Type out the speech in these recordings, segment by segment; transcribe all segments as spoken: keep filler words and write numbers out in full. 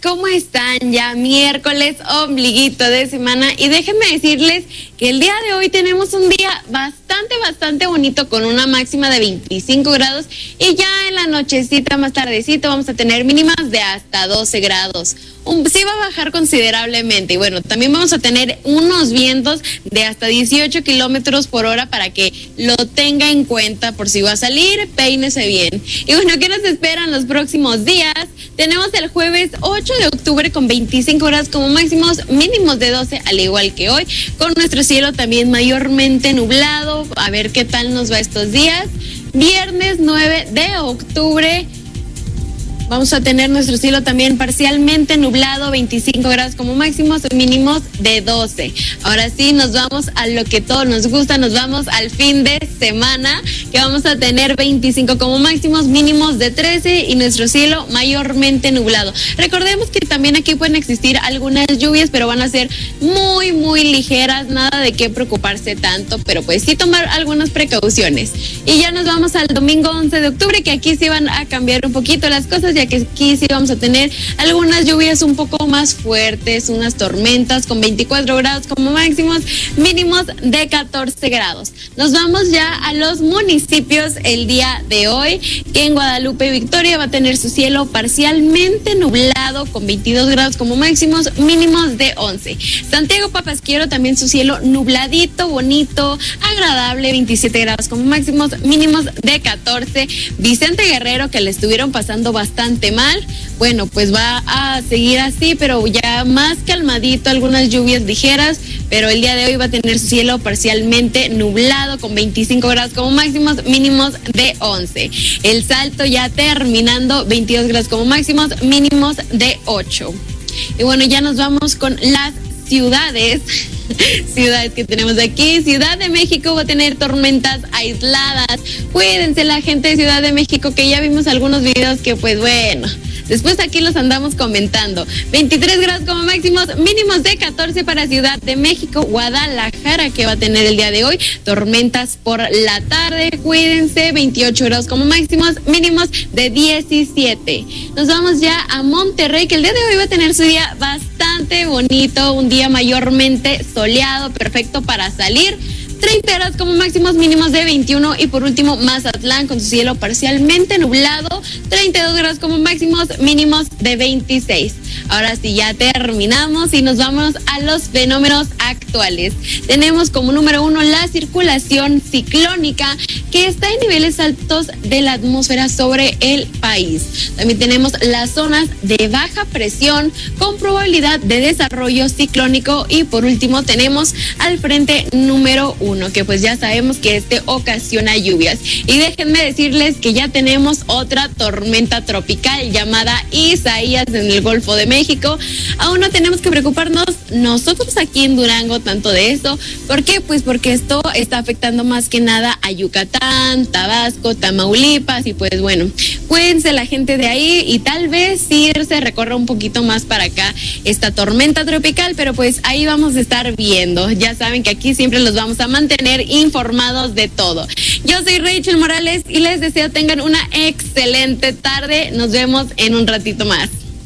¿Cómo están? Ya miércoles, ombliguito de semana, y déjenme decirles que el día de hoy tenemos un día bastante, bastante bonito con una máxima de veinticinco grados y ya en la nochecita, más tardecito, vamos a tener mínimas de hasta doce grados. Un, sí va a bajar considerablemente y bueno, también vamos a tener unos vientos de hasta dieciocho kilómetros por hora para que lo tenga en cuenta por si va a salir, peínese bien. Y bueno, ¿qué nos esperan los próximos días? Tenemos el jueves ocho de octubre con veinticinco grados como máximos, mínimos de doce, al igual que hoy, con nuestro cielo también mayormente nublado. A ver qué tal nos va estos días. Viernes nueve de octubre. Vamos a tener nuestro cielo también parcialmente nublado, veinticinco grados como máximos, mínimos de doce. Ahora sí, nos vamos a lo que todos nos gusta, nos vamos al fin de semana, que vamos a tener veinticinco como máximos, mínimos de trece y nuestro cielo mayormente nublado. Recordemos que también aquí pueden existir algunas lluvias, pero van a ser muy, muy ligeras, nada de qué preocuparse tanto, pero pues sí tomar algunas precauciones. Y ya nos vamos al domingo once de octubre, que aquí sí van a cambiar un poquito las cosas, ya que aquí sí vamos a tener algunas lluvias un poco más fuertes, unas tormentas con veinticuatro grados como máximos, mínimos de catorce grados. Nos vamos ya a los municipios el día de hoy, que en Guadalupe y Victoria va a tener su cielo parcialmente nublado con veintidós grados como máximos, mínimos de once. Santiago Papasquiaro también su cielo nubladito, bonito, agradable, veintisiete grados como máximos, mínimos de catorce. Vicente Guerrero, que le estuvieron pasando bastante mal, bueno, pues va a seguir así, pero ya más calmadito, algunas lluvias ligeras, pero el día de hoy va a tener su cielo parcialmente nublado con veinticinco grados como máximos, mínimos de once. El Salto ya terminando, veintidós grados como máximos, mínimos de ocho. Y bueno, ya nos vamos con las ciudades. Ciudades que tenemos aquí. Ciudad de México va a tener tormentas aisladas. Cuídense la gente de Ciudad de México, que ya vimos algunos videos que pues bueno, después aquí los andamos comentando. veintitrés grados como máximos, mínimos de catorce para Ciudad de México. Guadalajara, que va a tener el día de hoy tormentas por la tarde, cuídense, veintiocho grados como máximos, mínimos de diecisiete. Nos vamos ya a Monterrey, que el día de hoy va a tener su día bastante bonito, un día mayormente soleado, perfecto para salir. treinta grados como máximos, mínimos de veintiuno. Y por último, Mazatlán con su cielo parcialmente nublado, treinta y dos grados como máximos, mínimos de veintiséis. Ahora sí, ya terminamos y nos vamos a los fenómenos actuales. Tenemos como número uno la circulación ciclónica, que está en niveles altos de la atmósfera sobre el país. También tenemos las zonas de baja presión con probabilidad de desarrollo ciclónico. Y por último tenemos al frente número uno, que pues ya sabemos que este ocasiona lluvias. Y déjenme decirles que ya tenemos otra tormenta tropical llamada Isaías en el Golfo de México. Aún no tenemos que preocuparnos nosotros aquí en Durango tanto de esto. ¿Por qué? Pues porque esto está afectando más que nada a Yucatán, Tabasco, Tamaulipas, y pues bueno, cuídense la gente de ahí y tal vez sí se recorra un poquito más para acá esta tormenta tropical, pero pues ahí vamos a estar viendo. Ya saben que aquí siempre los vamos a mantener informados de todo. Yo soy Rachel Morales y les deseo tengan una excelente tarde. Nos vemos en un ratito más.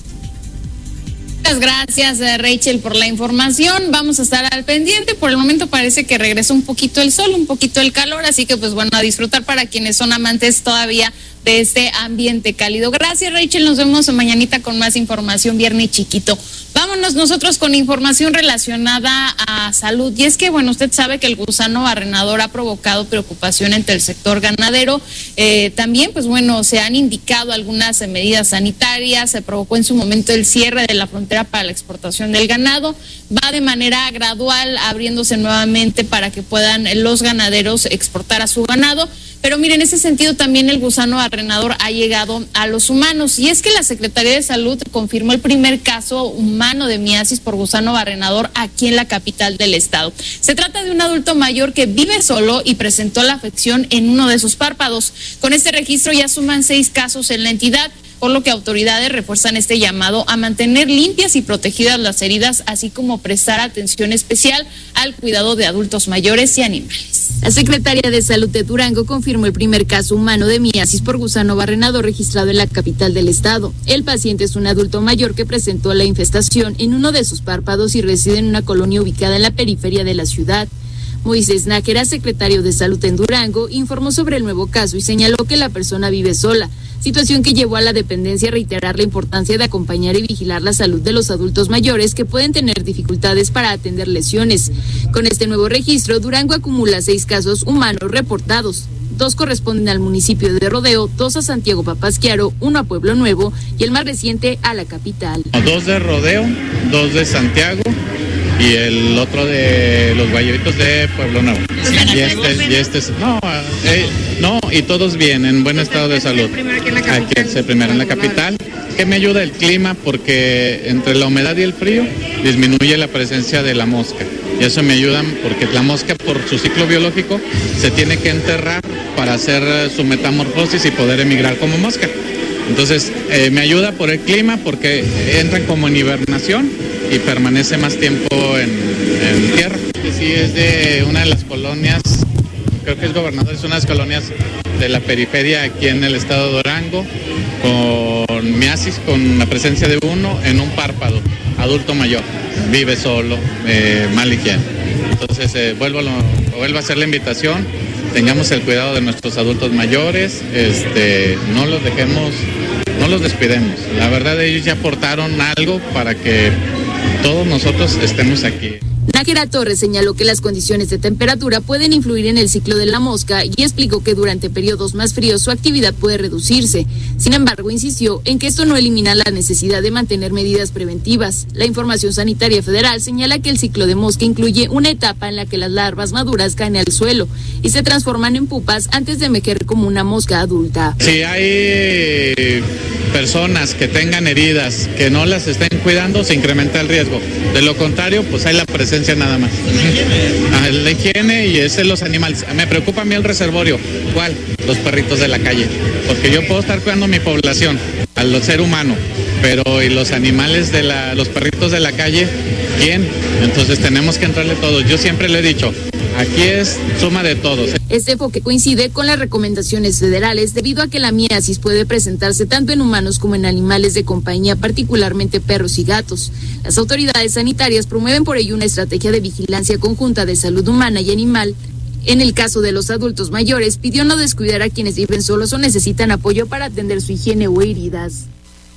Muchas gracias, Rachel, por la información. Vamos a estar al pendiente. Por el momento parece que regresó un poquito el sol, un poquito el calor, así que pues bueno, a disfrutar para quienes son amantes todavía de este ambiente cálido. Gracias, Rachel. Nos vemos mañanita con más información, viernes chiquito. Vámonos nosotros con información relacionada a salud. Y es que, bueno, usted sabe que el gusano barrenador ha provocado preocupación entre el sector ganadero. Eh, también, pues bueno, se han indicado algunas medidas sanitarias. Se provocó en su momento el cierre de la frontera para la exportación del ganado. Va de manera gradual abriéndose nuevamente para que puedan los ganaderos exportar a su ganado. Pero miren, en ese sentido también el gusano barrenador ha llegado a los humanos. Y es que la Secretaría de Salud confirmó el primer caso humano de miasis por gusano barrenador aquí en la capital del estado. Se trata de un adulto mayor que vive solo y presentó la afección en uno de sus párpados. Con este registro ya suman seis casos en la entidad. por lo que autoridades refuerzan este llamado a mantener limpias y protegidas las heridas, así como prestar atención especial al cuidado de adultos mayores y animales. La secretaria de Salud de Durango confirmó el primer caso humano de miasis por gusano barrenador registrado en la capital del estado. El paciente es un adulto mayor que presentó la infestación en uno de sus párpados y reside en una colonia ubicada en la periferia de la ciudad. Moisés Nájera, secretario de Salud en Durango, informó sobre el nuevo caso y señaló que la persona vive sola, situación que llevó a la dependencia a reiterar la importancia de acompañar y vigilar la salud de los adultos mayores que pueden tener dificultades para atender lesiones. Con este nuevo registro, Durango acumula seis casos humanos reportados. Dos corresponden al municipio de Rodeo, dos a Santiago Papasquiaro, uno a Pueblo Nuevo y el más reciente a la capital. Dos de Rodeo, dos de Santiago y el otro de los Guayabitos de Pueblo Nuevo. Y este, y este es, no, eh, no, y todos bien, en buen estado de salud. Aquí es el primero en la capital. Que me ayuda el clima porque entre la humedad y el frío disminuye la presencia de la mosca. Y eso me ayuda porque la mosca por su ciclo biológico se tiene que enterrar para hacer su metamorfosis y poder emigrar como mosca. Entonces eh, me ayuda por el clima porque entran como en hibernación y permanece más tiempo en, en tierra. Sí, es de una de las colonias, creo que es Gobernador, es una de las colonias de la periferia aquí en el estado de Durango, con miasis, con la presencia de uno en un párpado, adulto mayor, vive solo, eh, mal higiene. Entonces eh, vuelvo, a lo, vuelvo a hacer la invitación, tengamos el cuidado de nuestros adultos mayores, este, no los dejemos, no los despidemos. La verdad ellos ya aportaron algo para que todos nosotros estemos aquí. Nájera Torres señaló que las condiciones de temperatura pueden influir en el ciclo de la mosca y explicó que durante periodos más fríos su actividad puede reducirse. Sin embargo, insistió en que esto no elimina la necesidad de mantener medidas preventivas. La información sanitaria federal señala que el ciclo de mosca incluye una etapa en la que las larvas maduras caen al suelo y se transforman en pupas antes de emerger como una mosca adulta. Si hay personas que tengan heridas, que no las estén cuidando, se incrementa el riesgo. De lo contrario, pues hay la presencia nada más. Ah, la higiene y ese los animales. Me preocupa a mí el reservorio. ¿Cuál? Los perritos de la calle. Porque yo puedo estar cuidando mi población, al ser humano, pero ¿y los animales de la, los perritos de la calle? ¿Quién? Entonces tenemos que entrarle todos. Yo siempre le he dicho, aquí es suma de todos. Este enfoque coincide con las recomendaciones federales debido a que la miasis puede presentarse tanto en humanos como en animales de compañía, particularmente perros y gatos. Las autoridades sanitarias promueven por ello una estrategia de vigilancia conjunta de salud humana y animal. En el caso de los adultos mayores, pidió no descuidar a quienes viven solos o necesitan apoyo para atender su higiene o heridas.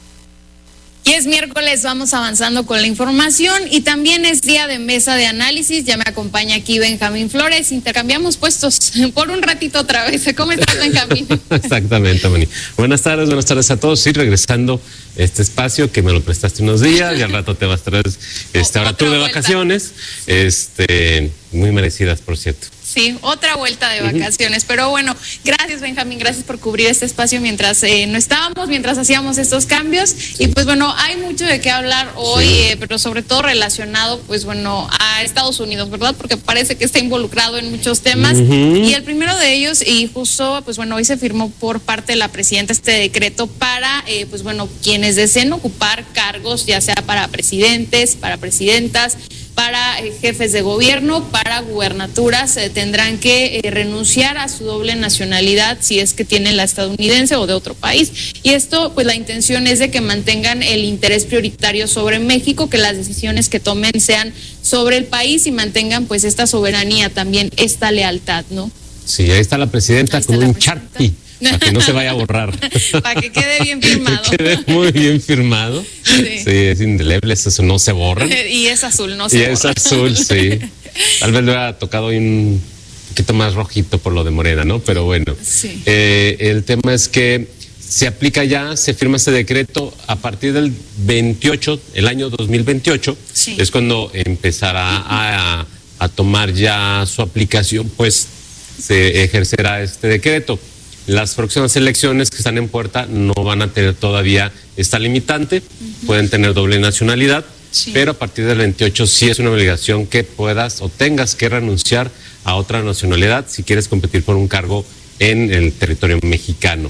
Y es miércoles, vamos avanzando con la información y también es día de mesa de análisis. Ya me acompaña aquí Benjamín Flores. Intercambiamos puestos por un ratito otra vez. ¿Cómo estás, Benjamín? Exactamente, Moni. Buenas tardes, buenas tardes a todos. Sí, regresando este espacio que me lo prestaste unos días y al rato te vas a traer este, ahora tú de vuelta. Vacaciones. Este, muy merecidas, por cierto. Sí, otra vuelta de vacaciones. Uh-huh. Pero bueno, gracias, Benjamín, gracias por cubrir este espacio mientras eh, no estábamos, mientras hacíamos estos cambios. Sí. Y pues bueno, hay mucho de qué hablar hoy, sí. eh, pero sobre todo relacionado, pues bueno, a Estados Unidos, ¿verdad? Porque parece que está involucrado en muchos temas. Uh-huh. Y el primero de ellos, y justo, pues bueno, hoy se firmó por parte de la presidenta este decreto para, eh, pues bueno, quienes deseen ocupar cargos, ya sea para presidentes, para presidentas, para eh, jefes de gobierno, para gubernaturas, eh, tendrán que eh, renunciar a su doble nacionalidad si es que tienen la estadounidense o de otro país. Y esto, pues la intención es de que mantengan el interés prioritario sobre México, que las decisiones que tomen sean sobre el país y mantengan pues esta soberanía también, esta lealtad, ¿no? Sí, ahí está la presidenta con un Sharpie. Para que no se vaya a borrar. Para que quede bien firmado. Que quede muy bien firmado. Sí, sí, es indeleble, eso no se borra. Y es azul, no se y borra. Y es azul, sí. Tal vez le hubiera tocado un poquito más rojito por lo de Morena, ¿no? Pero bueno, sí. eh, el tema es que se aplica ya, se firma este decreto a partir del veintiocho, el año dos mil veintiocho, sí. Es cuando empezará a, a tomar ya su aplicación, pues se ejercerá este decreto. Las próximas elecciones que están en puerta no van a tener todavía esta limitante, uh-huh. Pueden tener doble nacionalidad, sí. Pero a partir del veintiocho sí es una obligación que puedas o tengas que renunciar a otra nacionalidad si quieres competir por un cargo en el territorio mexicano.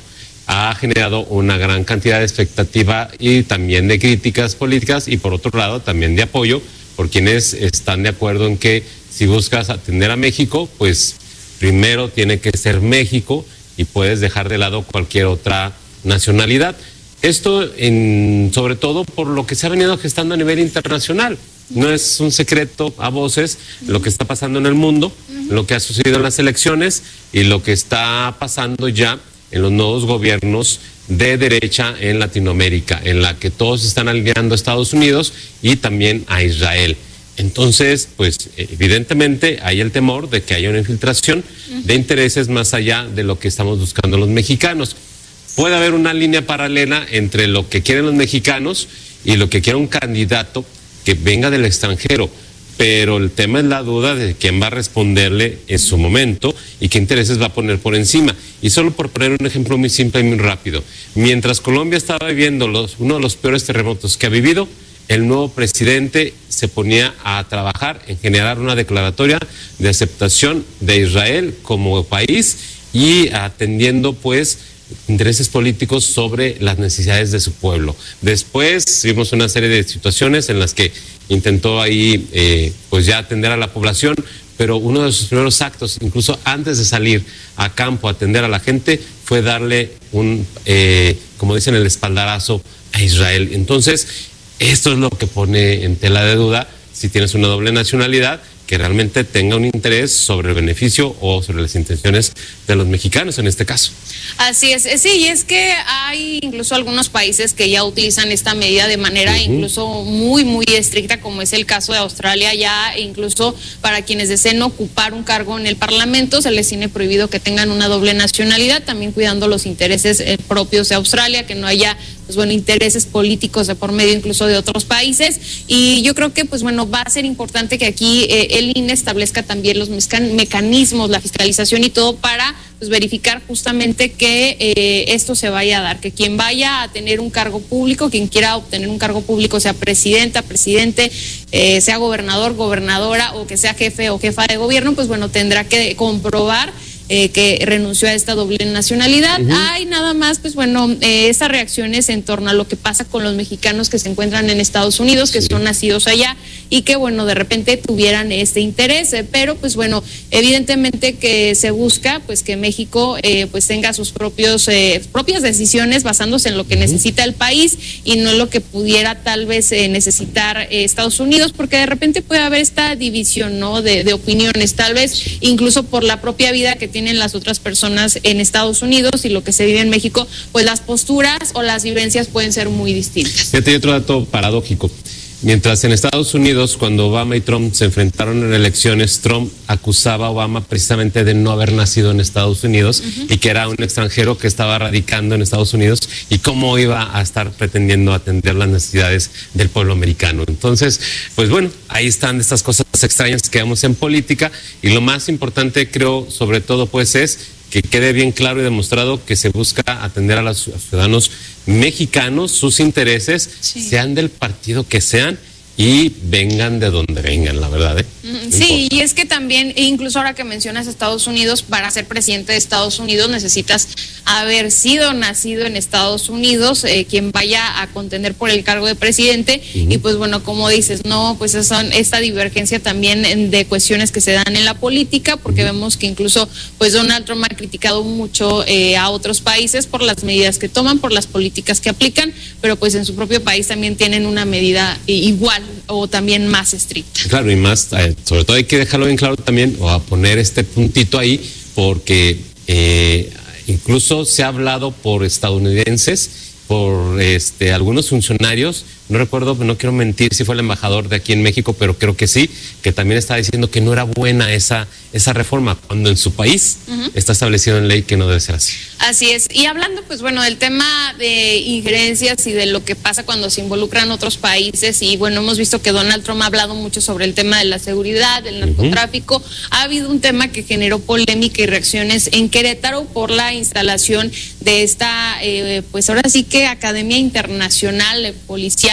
ha generado una gran cantidad de expectativa y también de críticas políticas, y por otro lado también de apoyo por quienes están de acuerdo en que si buscas atender a México, pues primero tiene que ser México y puedes dejar de lado cualquier otra nacionalidad. Esto en, sobre todo por lo que se ha venido gestando a nivel internacional. No es un secreto a voces lo que está pasando en el mundo, lo que ha sucedido en las elecciones y lo que está pasando ya en los nuevos gobiernos de derecha en Latinoamérica, en la que todos están alineando a Estados Unidos y también a Israel. Entonces, pues evidentemente hay el temor de que haya una infiltración de intereses más allá de lo que estamos buscando los mexicanos. Puede haber una línea paralela entre lo que quieren los mexicanos y lo que quiere un candidato que venga del extranjero, pero el tema es la duda de quién va a responderle en su momento y qué intereses va a poner por encima. Y solo por poner un ejemplo muy simple y muy rápido, mientras Colombia estaba viviendo los, uno de los peores terremotos que ha vivido, el nuevo presidente se ponía a trabajar en generar una declaratoria de aceptación de Israel como país y atendiendo pues intereses políticos sobre las necesidades de su pueblo. Después vimos una serie de situaciones en las que intentó ahí eh, pues ya atender a la población, pero uno de sus primeros actos, incluso antes de salir a campo a atender a la gente, fue darle un, eh, como dicen, el espaldarazo a Israel. Entonces, esto es lo que pone en tela de duda si tienes una doble nacionalidad que realmente tenga un interés sobre el beneficio o sobre las intenciones de los mexicanos en este caso. Así es, sí, y es que hay incluso algunos países que ya utilizan esta medida de manera uh-huh. incluso muy, muy estricta, como es el caso de Australia. Ya incluso para quienes deseen ocupar un cargo en el Parlamento se les tiene prohibido que tengan una doble nacionalidad, también cuidando los intereses eh, propios de Australia, que no haya pues bueno, intereses políticos de por medio incluso de otros países. Y yo creo que pues bueno, va a ser importante que aquí eh, el I N E establezca también los mecanismos, la fiscalización y todo para pues verificar justamente que eh, esto se vaya a dar, que quien vaya a tener un cargo público, quien quiera obtener un cargo público, sea presidenta, presidente, eh, sea gobernador, gobernadora o que sea jefe o jefa de gobierno, pues bueno, tendrá que comprobar Eh, que renunció a esta doble nacionalidad. Uh-huh. Hay nada más, pues bueno, eh, estas reacciones en torno a lo que pasa con los mexicanos que se encuentran en Estados Unidos, que sí. son nacidos allá y que, bueno, de repente tuvieran este interés, eh, pero pues bueno, evidentemente que se busca pues que México eh, pues tenga sus propios eh, propias decisiones basándose en lo que uh-huh. necesita el país y no lo que pudiera tal vez eh, necesitar eh, Estados Unidos, porque de repente puede haber esta división, ¿no? De, de opiniones, tal vez incluso por la propia vida que tiene tienen las otras personas en Estados Unidos y lo que se vive en México, pues las posturas o las vivencias pueden ser muy distintas. Fíjate, hay otro dato paradójico. Mientras en Estados Unidos, cuando Obama y Trump se enfrentaron en elecciones, Trump acusaba a Obama precisamente de no haber nacido en Estados Unidos uh-huh. y que era un extranjero que estaba radicando en Estados Unidos y cómo iba a estar pretendiendo atender las necesidades del pueblo americano. Entonces, pues bueno, ahí están estas cosas extrañas que vemos en política y lo más importante, creo, sobre todo, pues es que quede bien claro y demostrado que se busca atender a los ciudadanos mexicanos, sus intereses, sí. sean del partido que sean y vengan de donde vengan, la verdad, ¿eh? No sí, importa. Y es que también, incluso ahora que mencionas Estados Unidos, para ser presidente de Estados Unidos necesitas haber sido nacido en Estados Unidos, eh, quien vaya a contender por el cargo de presidente, uh-huh. y pues bueno, como dices, no, pues son esta divergencia también de cuestiones que se dan en la política, porque uh-huh. vemos que incluso pues Donald Trump ha criticado mucho eh, a otros países por las medidas que toman, por las políticas que aplican, pero pues en su propio país también tienen una medida eh, igual o también más estricta. Claro, y más, eh, sobre todo hay que dejarlo bien claro también, o a poner este puntito ahí, porque eh, incluso se ha hablado por estadounidenses, por este algunos funcionarios, no recuerdo, no quiero mentir si fue el embajador de aquí en México, pero creo que sí, que también está diciendo que no era buena esa, esa reforma, cuando en su país uh-huh. está establecido en ley que no debe ser así. Así es, y hablando pues bueno del tema de injerencias y de lo que pasa cuando se involucran otros países, y bueno, hemos visto que Donald Trump ha hablado mucho sobre el tema de la seguridad, del narcotráfico, uh-huh. ha habido un tema que generó polémica y reacciones en Querétaro por la instalación de esta, eh, pues ahora sí que Academia Internacional Policial,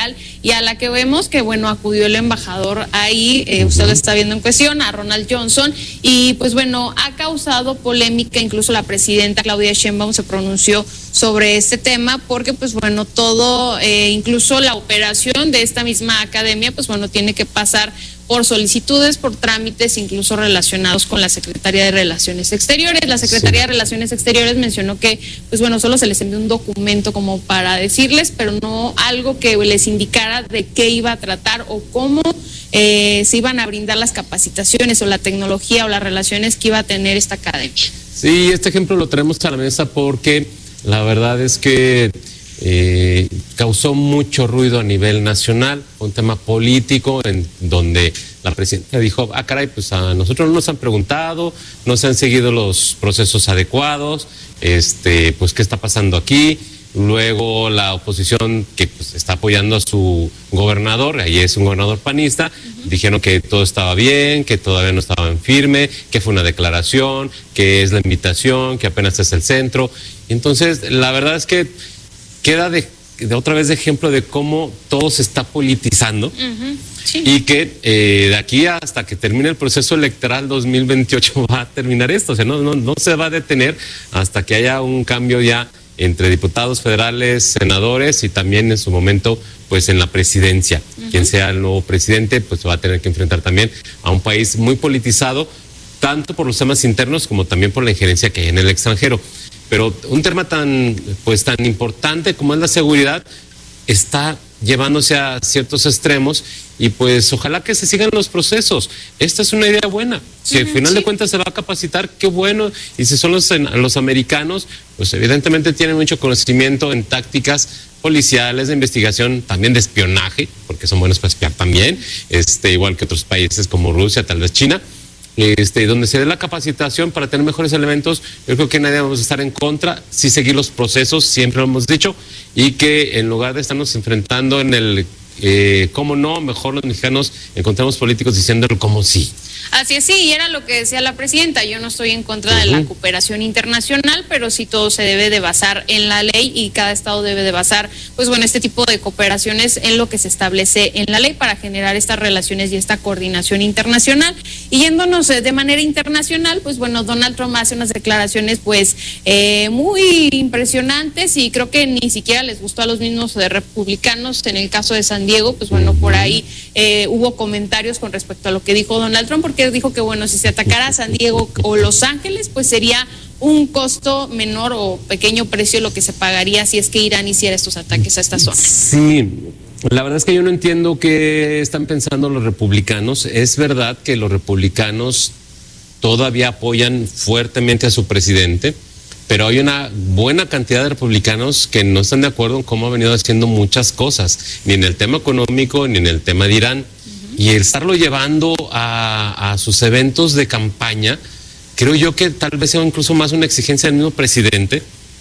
mundial y a la que vemos que, bueno, acudió el embajador ahí, eh, uh-huh. usted lo está viendo en cuestión, a Ronald Johnson, y pues bueno, ha causado polémica, incluso la presidenta Claudia Sheinbaum se pronunció sobre este tema, porque pues bueno, todo, eh, incluso la operación de esta misma academia, pues bueno, tiene que pasar por solicitudes, por trámites, incluso relacionados con la Secretaría de Relaciones Exteriores. La Secretaría sí. de Relaciones Exteriores mencionó que, pues bueno, solo se les envió un documento como para decirles, pero no algo que les indicara de qué iba a tratar o cómo eh, se iban a brindar las capacitaciones o la tecnología o las relaciones que iba a tener esta academia. Sí, este ejemplo lo traemos a la mesa porque la verdad es que Eh, causó mucho ruido a nivel nacional, un tema político en donde la presidenta dijo, ah caray, pues a nosotros no nos han preguntado, no se han seguido los procesos adecuados, este, pues qué está pasando aquí. Luego la oposición que pues, está apoyando a su gobernador, ahí es un gobernador panista, uh-huh. dijeron que todo estaba bien, que todavía no estaban firme, que fue una declaración, que es la invitación, que apenas es el centro. Entonces, la verdad es que queda de, de otra vez de ejemplo de cómo todo se está politizando uh-huh. sí. y que eh, de aquí hasta que termine el proceso electoral dos mil veintiocho va a terminar esto, o sea, no, no, no se va a detener hasta que haya un cambio ya entre diputados federales, senadores y también en su momento pues en la presidencia. Uh-huh. Quien sea el nuevo presidente pues va a tener que enfrentar también a un país muy politizado, tanto por los temas internos como también por la injerencia que hay en el extranjero. Pero un tema tan, pues, tan importante como es la seguridad está llevándose a ciertos extremos y pues ojalá que se sigan los procesos. Esta es una idea buena. Si al final sí. de cuentas se va a capacitar, qué bueno. Y si son los, los americanos, pues evidentemente tienen mucho conocimiento en tácticas policiales, de investigación, también de espionaje, porque son buenos para espiar también, este, igual que otros países como Rusia, tal vez China. Este, donde se dé la capacitación para tener mejores elementos, yo creo que nadie vamos a estar en contra, sí seguir los procesos, siempre lo hemos dicho, y que en lugar de estarnos enfrentando en el eh, cómo no, mejor los mexicanos encontramos políticos diciendo el cómo sí. Así es, sí, y era lo que decía la presidenta, yo no estoy en contra uh-huh. de la cooperación internacional, pero sí todo se debe de basar en la ley y cada estado debe de basar, pues bueno, este tipo de cooperaciones en lo que se establece en la ley para generar estas relaciones y esta coordinación internacional. Y yéndonos de manera internacional, pues bueno, Donald Trump hace unas declaraciones pues eh, muy impresionantes y creo que ni siquiera les gustó a los mismos de republicanos. En el caso de San Diego, pues bueno, por ahí eh, hubo comentarios con respecto a lo que dijo Donald Trump, porque dijo que bueno, si se atacara a San Diego o Los Ángeles, pues sería un costo menor o pequeño precio lo que se pagaría si es que Irán hiciera estos ataques a esta zona. Sí, la verdad es que yo no entiendo qué están pensando los republicanos. Es verdad que los republicanos todavía apoyan fuertemente a su presidente, pero hay una buena cantidad de republicanos que no están de acuerdo en cómo ha venido haciendo muchas cosas, ni en el tema económico, ni en el tema de Irán. Y el estarlo llevando a, a sus eventos de campaña, creo yo que tal vez sea incluso más una exigencia del mismo presidente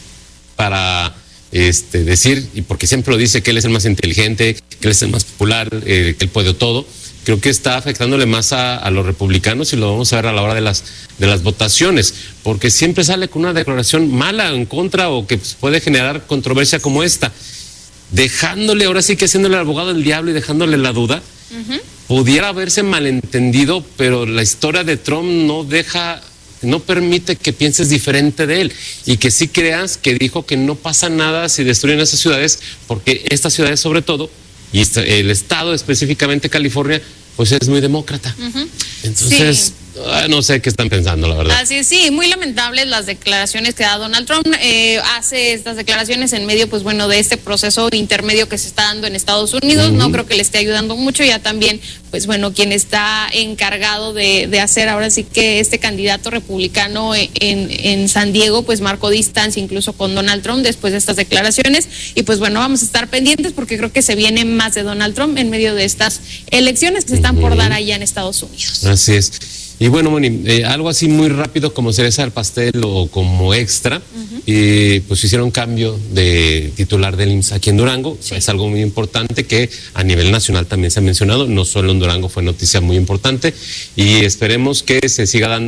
para este, decir, y porque siempre lo dice, que él es el más inteligente, que él es el más popular, eh, que él puede todo. Creo que está afectándole más a, a los republicanos y lo vamos a ver a la hora de las, de las votaciones, porque siempre sale con una declaración mala en contra o que pues, puede generar controversia como esta, dejándole, ahora sí que haciéndole el abogado del diablo y dejándole la duda. Uh-huh. Pudiera haberse malentendido, pero la historia de Trump no deja, no permite que pienses diferente de él y que sí creas que dijo que no pasa nada si destruyen esas ciudades, porque estas ciudades sobre todo, y el estado específicamente California, pues es muy demócrata. Uh-huh. Entonces, sí. no sé qué están pensando, la verdad. Así es, sí, muy lamentables las declaraciones que da Donald Trump. Eh, hace estas declaraciones en medio, pues bueno, de este proceso intermedio que se está dando en Estados Unidos. Uh-huh. No creo que le esté ayudando mucho. Ya también, pues bueno, quien está encargado de, de hacer ahora sí que este candidato republicano en, en San Diego, pues marcó distancia incluso con Donald Trump después de estas declaraciones. Y pues bueno, vamos a estar pendientes porque creo que se viene más de Donald Trump en medio de estas elecciones que se están uh-huh. por dar allá en Estados Unidos. Así es. Y bueno, Moni, eh, algo así muy rápido como cereza del pastel o como extra, uh-huh. y pues hicieron cambio de titular del I M S S aquí en Durango. Sí. Es algo muy importante que a nivel nacional también se ha mencionado, no solo en Durango, fue noticia muy importante y esperemos que se siga dando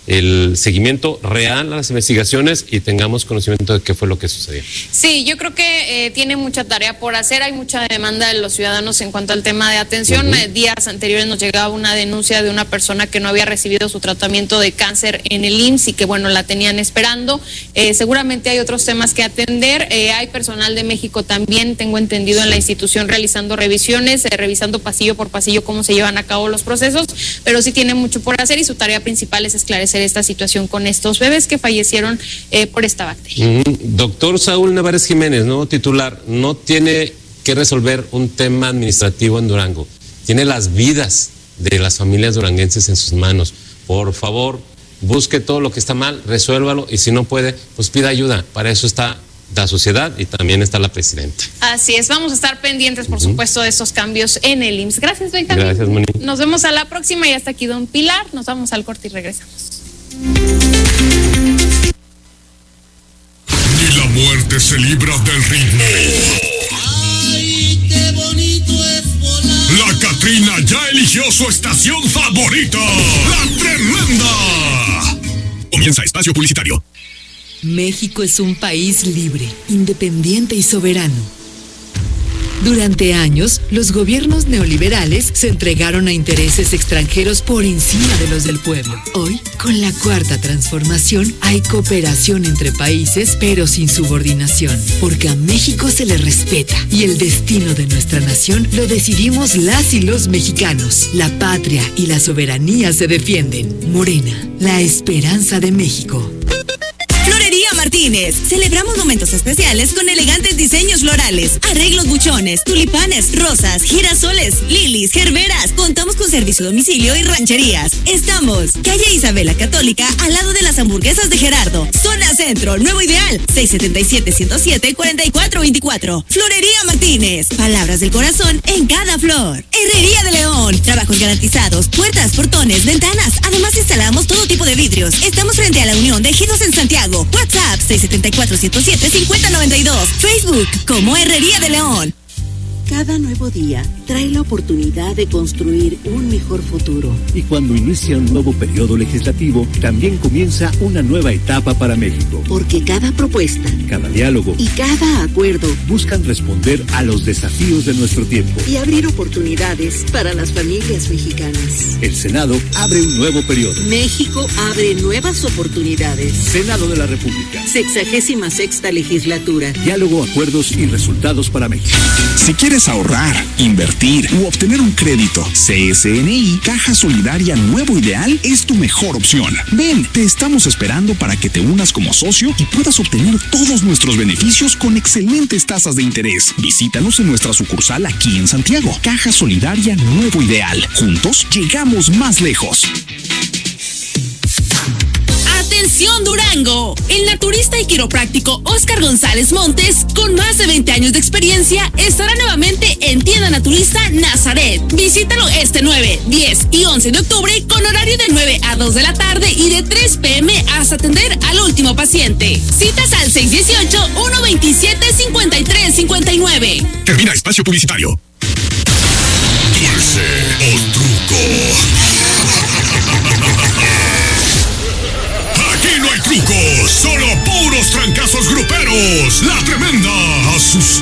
el seguimiento real a las investigaciones y tengamos conocimiento de qué fue lo que sucedió. Sí, yo creo que eh, tiene mucha tarea por hacer, hay mucha demanda de los ciudadanos en cuanto al tema de atención. Uh-huh. eh, días anteriores nos llegaba una denuncia de una persona que no había recibido su tratamiento de cáncer en el I M S S y que bueno, la tenían esperando. Eh, seguramente hay otros temas que atender, eh, hay personal de México también, tengo entendido, en la institución realizando revisiones, eh, revisando pasillo por pasillo cómo se llevan a cabo los procesos, pero sí tiene mucho por hacer y su tarea principal es esclarecer esta situación con estos bebés que fallecieron eh, por esta bacteria. Mm, doctor Saúl Nevares Jiménez, nuevo titular, no tiene que resolver un tema administrativo en Durango, tiene las vidas de las familias duranguenses en sus manos. Por favor, busque todo lo que está mal, resuélvalo y si no puede, pues pida ayuda. Para eso está la sociedad y también está la presidenta. Así es, vamos a estar pendientes, por uh-huh. supuesto, de estos cambios en el I M S S. Gracias, Benjamín. Gracias, Moni. Nos vemos a la próxima y hasta aquí don Pilar. Nos vamos al corte y regresamos. Ni la muerte se libra del ritmo. Ay, qué bonito es volar. La Catrina ya eligió su estación favorita, La Tremenda. Comienza espacio publicitario. México es un país libre, independiente y soberano. Durante años, los gobiernos neoliberales se entregaron a intereses extranjeros por encima de los del pueblo. Hoy, con la cuarta transformación, hay cooperación entre países, pero sin subordinación, porque a México se le respeta y el destino de nuestra nación lo decidimos las y los mexicanos. La patria y la soberanía se defienden. Morena, la esperanza de México. Florería Martínez. Celebramos momentos especiales con elegantes diseños florales, arreglos buchones, tulipanes, rosas, girasoles, lilis, gerberas. Contamos con servicio a domicilio y rancherías. Estamos calle Isabela Católica, al lado de las hamburguesas de Gerardo. Zona Centro, Nuevo Ideal, seis siete siete, ciento siete, cuarenta y cuatro veinticuatro. Florería Martínez. Palabras del corazón en cada flor. Herrería de León. Trabajos garantizados, puertas, portones, ventanas. Además instalamos todo tipo de vidrios. Estamos frente a la Unión de Ejidos en Santiago. WhatsApp seis siete cuatro, ciento siete, cincuenta noventa y dos. Facebook como Herrería de León. Cada nuevo día trae la oportunidad de construir un mejor futuro. Y cuando inicia un nuevo periodo legislativo, también comienza una nueva etapa para México. Porque cada propuesta, cada diálogo y cada acuerdo buscan responder a los desafíos de nuestro tiempo y abrir oportunidades para las familias mexicanas. El Senado abre un nuevo periodo. México abre nuevas oportunidades. Senado de la República. Sexagésima sexta legislatura. Diálogo, acuerdos y resultados para México. Si quieres ahorrar, invertir u obtener un crédito, C S N I Caja Solidaria Nuevo Ideal es tu mejor opción. Ven, te estamos esperando para que te unas como socio y puedas obtener todos nuestros beneficios con excelentes tasas de interés. Visítanos en nuestra sucursal aquí en Santiago. Caja Solidaria Nuevo Ideal. Juntos llegamos más lejos. ¡Atención Durango! El naturista y quiropráctico Óscar González Montes, con más de veinte años de experiencia, estará nuevamente en Tienda Naturista Nazaret. Visítalo este nueve, diez y once de octubre con horario de nueve a dos de la tarde y de tres pm hasta atender al último paciente. Citas al seis uno ocho, uno veintisiete, cincuenta y tres cincuenta y nueve. Termina espacio publicitario. Dulce o truco. Aquí no hay trucos, solo puros trancazos gruperos. La Tremenda, asustando.